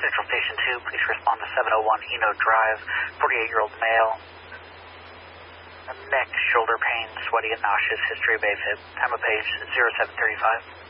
Central Station 2, please respond to 701 Eno Drive, 48-year-old male. Neck, shoulder pain, sweaty and nauseous, history of AFib. Time of page 0735.